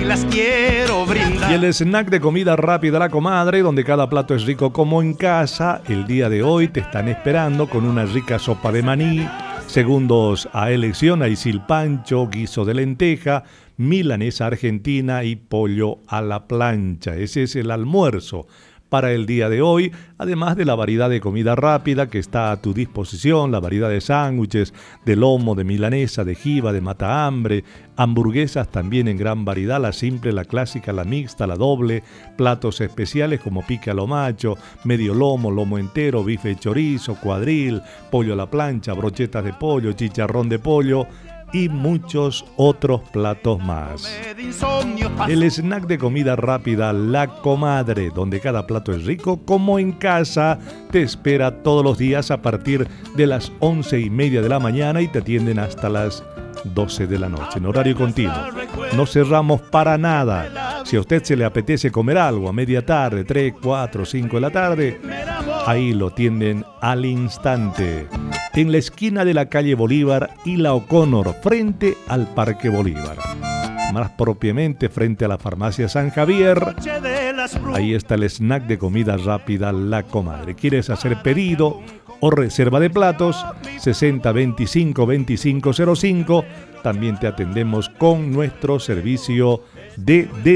hoy las quiero brindar. Y el snack de comida rápida La Comadre, donde cada plato es rico como en casa. El día de hoy te están esperando con una rica sopa de maní, segundos a elección, hay silpancho, guiso de lenteja, milanesa argentina y pollo a la plancha. Ese es el almuerzo para el día de hoy, además de la variedad de comida rápida que está a tu disposición, la variedad de sándwiches, de lomo, de milanesa, de jiba, de matahambre, hamburguesas también en gran variedad, la simple, la clásica, la mixta, la doble, platos especiales como pique a lo macho, medio lomo, lomo entero, bife de chorizo, cuadril, pollo a la plancha, brochetas de pollo, chicharrón de pollo y muchos otros platos más. El snack de comida rápida La Comadre, donde cada plato es rico como en casa, te espera todos los días a partir de las 11:30 de la mañana y te atienden hasta las 12 de la noche, en horario continuo. No cerramos para nada. Si a usted se le apetece comer algo a media tarde, 3, 4, 5 de la tarde, ahí lo tienden al instante. En la esquina de la calle Bolívar y la O'Connor, frente al Parque Bolívar. Más propiamente frente a la farmacia San Javier. Ahí está el snack de comida rápida La Comadre. ¿Quieres hacer pedido o reserva de platos? 60 25 25 05. También te atendemos con nuestro servicio de